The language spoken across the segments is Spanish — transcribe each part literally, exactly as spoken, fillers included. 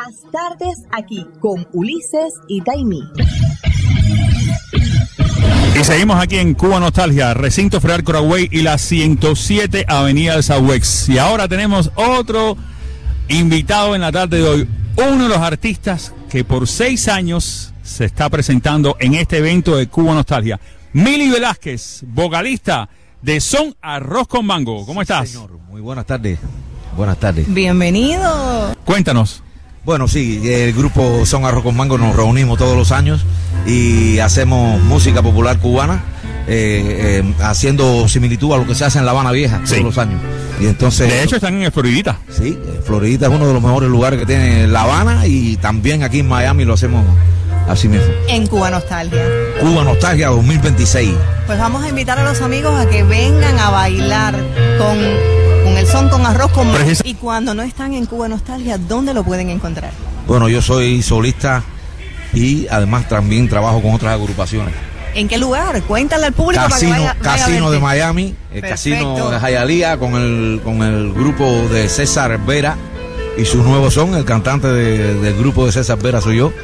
Las tardes aquí con Ulises y Taimí. Y seguimos aquí en Cuba Nostalgia, Recinto Ferial Coraway y la ciento siete Avenida del Sauex. Y ahora tenemos otro invitado en la tarde de hoy, uno de los artistas que por seis años se está presentando en este evento de Cuba Nostalgia. Mili Velázquez, vocalista de Son Arroz con Mango. ¿Cómo estás? Sí, señor. Muy buenas tardes. Buenas tardes. Bienvenido. Cuéntanos. Bueno, sí, el grupo Son Arroz con Mango nos reunimos todos los años y hacemos música popular cubana, eh, eh, haciendo similitud a lo que se hace en La Habana Vieja Sí. todos los años. Y entonces, De hecho, están en el Floridita. Sí, Floridita es uno de los mejores lugares que tiene La Habana y también aquí en Miami lo hacemos así mismo. En Cuba Nostalgia. Cuba Nostalgia dos mil veintiséis. Pues vamos a invitar a los amigos a que vengan a bailar con, con el son con arroz con mango. Precisa- Y cuando no están en Cuba Nostalgia, ¿dónde lo pueden encontrar? Bueno, yo soy solista y además también trabajo con otras agrupaciones. ¿En qué lugar? Cuéntale al público Casino, para que vaya, vaya a Casino verte. de Miami, el Perfecto. Casino de Hialeah con el, con el grupo de César Vera y su nuevo son, el cantante de- del grupo de César Vera soy yo.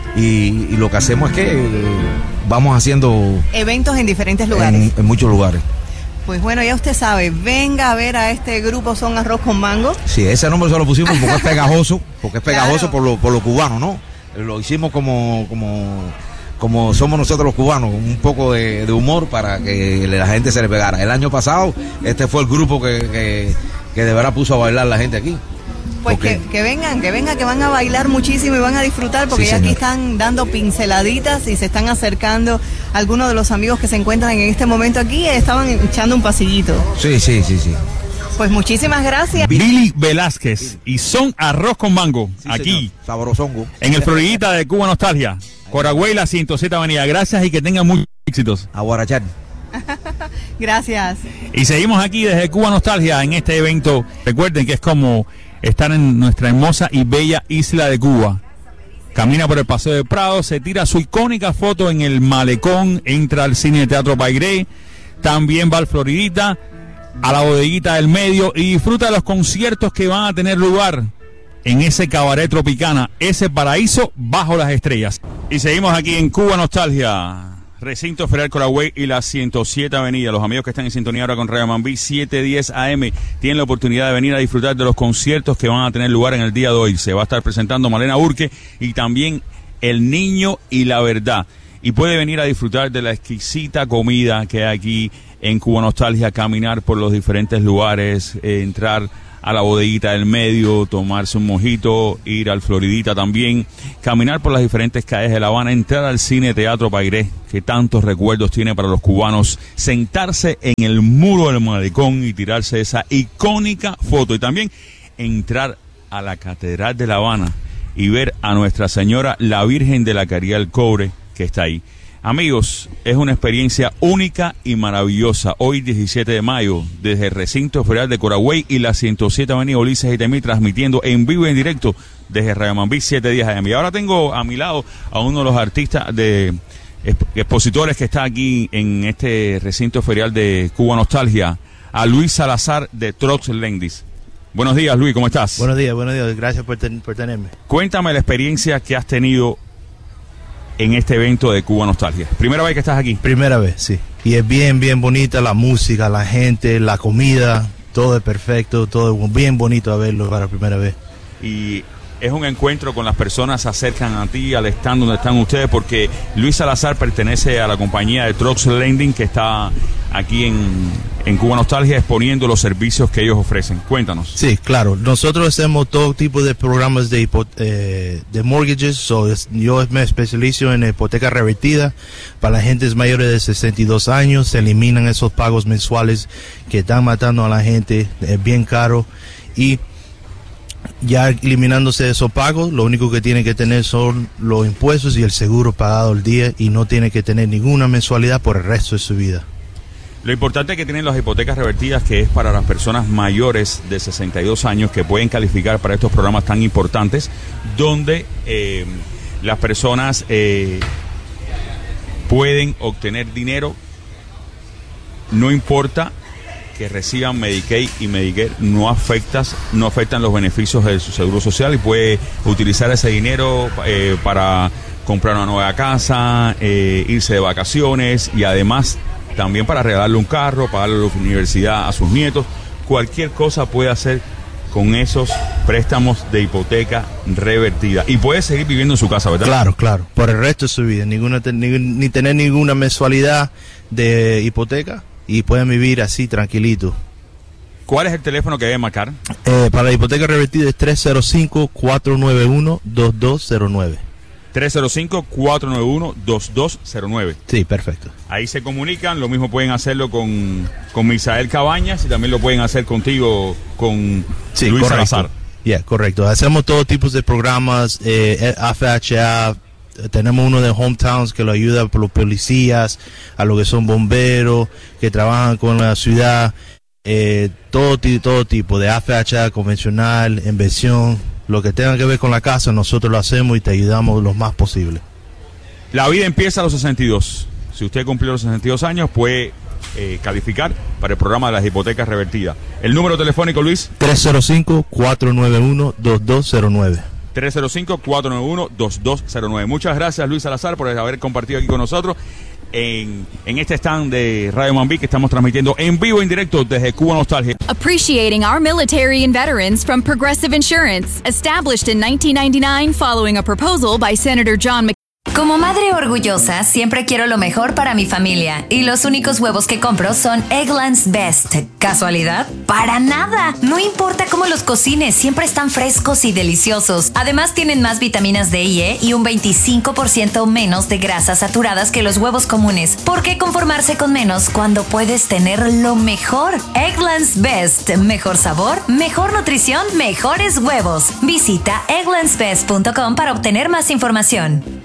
Y, y lo que hacemos es que eh, vamos haciendo Eventos en diferentes lugares. en, en muchos lugares. Pues bueno, ya usted sabe, venga a ver a este grupo Son Arroz con Mango. Sí, ese nombre se lo pusimos porque es pegajoso, porque es pegajoso Claro. por lo, por lo cubano, ¿no? Lo hicimos como, como, como somos nosotros los cubanos, un poco de, de humor para que la gente se le pegara. El año pasado, este fue el grupo que, que, que de verdad puso a bailar la gente aquí. Pues Porque- que, que vengan, que vengan, que van a bailar muchísimo y van a disfrutar porque Sí, ya aquí señor. están dando pinceladitas y se están acercando algunos de los amigos que se encuentran en este momento aquí y estaban echando un pasillito. Sí, sí, sí, sí. Pues muchísimas gracias. Mili Velázquez y Son Arroz con Mango, Sí, aquí señor. Sabrosongo. en el Floridita de Cuba Nostalgia, Coraway, la ciento siete Avenida. Gracias y que tengan muchos éxitos. A guarachar. Gracias. Y seguimos aquí desde Cuba Nostalgia en este evento. Recuerden que es como estar en nuestra hermosa y bella isla de Cuba. Camina por el Paseo de Prado, se tira su icónica foto en el malecón, entra al cine de Teatro Pairé, también va al Floridita, a la bodeguita del medio y disfruta de los conciertos que van a tener lugar en ese cabaret Tropicana, ese paraíso bajo las estrellas. Y seguimos aquí en Cuba Nostalgia, Recinto Ferial Coraway y la ciento siete Avenida. Los amigos que están en sintonía ahora con Radio Mambí setecientos diez A M tienen la oportunidad de venir a disfrutar de los conciertos que van a tener lugar en el día de hoy. Se va a estar presentando Malena Urque y también El Niño y la Verdad. Y puede venir a disfrutar de la exquisita comida que hay aquí en Cuba Nostalgia, caminar por los diferentes lugares, eh, entrar a la bodeguita del medio, tomarse un mojito, ir al Floridita también, caminar por las diferentes calles de La Habana, entrar al cine Teatro Pairé, que tantos recuerdos tiene para los cubanos, sentarse en el muro del malecón y tirarse esa icónica foto, y también entrar a la Catedral de La Habana y ver a Nuestra Señora, la Virgen de la Caridad del Cobre, que está ahí. Amigos, es una experiencia única y maravillosa. Hoy, diecisiete de mayo, desde el Recinto Ferial de Coraway y la ciento siete Avenida Ulises y Taimí, transmitiendo en vivo y en directo desde Radio Mambí setecientos diez A M. Y ahora tengo a mi lado a uno de los artistas de exp- expositores que está aquí en este Recinto Ferial de Cuba Nostalgia, a Luis Salazar de Trox Lendis. Buenos días, Luis, ¿cómo estás? Buenos días, buenos días, gracias por, ten- por tenerme. Cuéntame la experiencia que has tenido en este evento de Cuba Nostalgia. Primera vez que estás aquí. Primera vez, sí. Y es bien, bien bonita la música, la gente, la comida, todo es perfecto, todo es bien bonito a verlo para primera vez. Y es un encuentro con las personas, se acercan a ti, al stand donde están ustedes, porque Luis Salazar pertenece a la compañía de Trox Lending que está aquí en, en Cuba Nostalgia exponiendo los servicios que ellos ofrecen. Cuéntanos. Sí, claro, nosotros hacemos todo tipo de programas de, hipo- eh, de mortgages, so es- yo me especializo en hipoteca revertida para la gente mayores de sesenta y dos años, se eliminan esos pagos mensuales que están matando a la gente, es bien caro, y ya eliminándose esos pagos, lo único que tiene que tener son los impuestos y el seguro pagado al día y no tiene que tener ninguna mensualidad por el resto de su vida. Lo importante que tienen las hipotecas revertidas, que es para las personas mayores de sesenta y dos años que pueden calificar para estos programas tan importantes, donde eh, las personas eh, pueden obtener dinero, no importa que reciban Medicaid y Medicare no afectas, no afectan los beneficios de su seguro social y puede utilizar ese dinero eh, para comprar una nueva casa, eh, irse de vacaciones y además también para regalarle un carro, pagarle la universidad a sus nietos. Cualquier cosa puede hacer con esos préstamos de hipoteca revertida y puede seguir viviendo en su casa, ¿verdad? Claro, claro, por el resto de su vida, ninguna, ni, ni tener ninguna mensualidad de hipoteca y pueden vivir así tranquilito. ¿Cuál es el teléfono que debe marcar? Eh, para la hipoteca revertida es tres cero cinco, cuatro nueve uno, dos dos cero nueve. tres cero cinco, cuatro nueve uno, dos dos cero nueve. Sí, perfecto. Ahí se comunican, lo mismo pueden hacerlo con, con Misael Cabañas y también lo pueden hacer contigo, con sí, Luis correcto. Salazar. Yeah, correcto. Hacemos todo tipo de programas, eh, F H A, tenemos uno de Hometowns que lo ayuda a los policías, a los que son bomberos, que trabajan con la ciudad, eh, todo, todo tipo de F H A convencional, inversión, lo que tenga que ver con la casa, nosotros lo hacemos y te ayudamos lo más posible. La vida empieza a los sesenta y dos. Si usted cumplió los sesenta y dos años, puede eh, calificar para el programa de las hipotecas revertidas. El número telefónico, Luis. tres cero cinco, cuatro nueve uno, dos dos cero nueve. tres cero cinco, cuatro nueve uno, dos dos cero nueve. Muchas gracias, Luis Salazar, por haber compartido aquí con nosotros en, en este stand de Radio Mambí que estamos transmitiendo en vivo, en directo desde Cuba Nostalgia. Appreciating our military and veterans from Progressive Insurance. Established in nineteen ninety-nine following a proposal by Senator John McCain. Como madre orgullosa, siempre quiero lo mejor para mi familia y los únicos huevos que compro son Eggland's Best. ¿Casualidad? ¡Para nada! No importa cómo los cocines, siempre están frescos y deliciosos. Además tienen más vitaminas D y E y un veinticinco por ciento menos de grasas saturadas que los huevos comunes. ¿Por qué conformarse con menos cuando puedes tener lo mejor? Eggland's Best. Mejor sabor, mejor nutrición, mejores huevos. Visita egglands best punto com para obtener más información.